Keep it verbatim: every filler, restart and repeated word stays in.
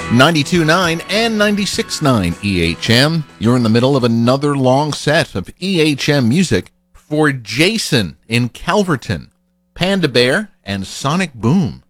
ninety-two point nine and ninety-six point nine E H M. You're in the middle of another long set of E H M music for Jason in Calverton, Panda Bear, and Sonic Boom.